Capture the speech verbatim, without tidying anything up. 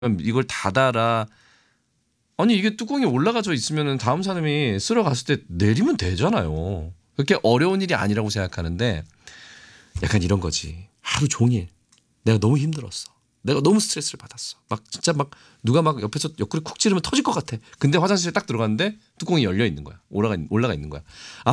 이걸 닫아라. 아니 이게 뚜껑이 올라가져 있으면 다음 사람이 쓸어 갔을 때 내리면 되잖아요. 그렇게 어려운 일이 아니라고 생각하는데 약간 이런 거지. 하루 종일 내가 너무 힘들었어. 내가 너무 스트레스를 받았어. 막 진짜 막 누가 막 옆에서 옆구리 쿡 찌르면 터질 것 같아. 근데 화장실에 딱 들어갔는데 뚜껑이 열려 있는 거야. 올라가 올라가 있는 거야. 아,